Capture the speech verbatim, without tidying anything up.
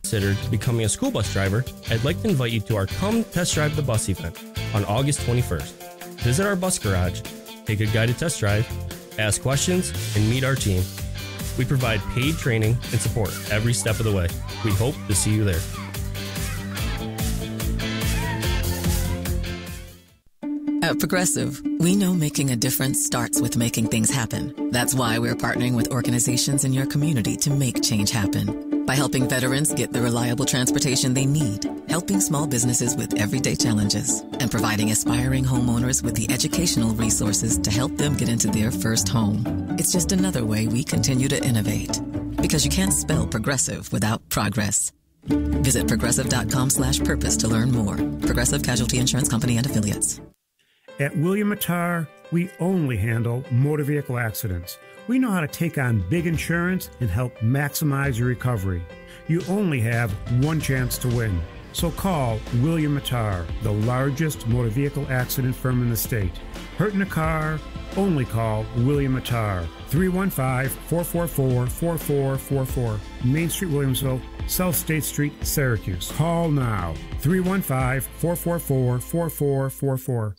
considered becoming a school bus driver, I'd like to invite you to our Come Test Drive the Bus event on August twenty-first. Visit our bus garage, take a guided test drive, ask questions, and meet our team. We provide paid training and support every step of the way. We hope to see you there. At Progressive, we know making a difference starts with making things happen. That's why we're partnering with organizations in your community to make change happen. By helping veterans get the reliable transportation they need, helping small businesses with everyday challenges, and providing aspiring homeowners with the educational resources to help them get into their first home. It's just another way we continue to innovate. Because you can't spell progressive without progress. Visit progressive.com slash purpose to learn more. Progressive Casualty Insurance Company and Affiliates. At William Matar, we only handle motor vehicle accidents. We know how to take on big insurance and help maximize your recovery. You only have one chance to win. So call William Matar, the largest motor vehicle accident firm in the state. Hurt in a car? Only call William Matar. three one five, four four four, four four four four. Main Street, Williamsville, South State Street, Syracuse. Call now. three one five, four four four, four four four four.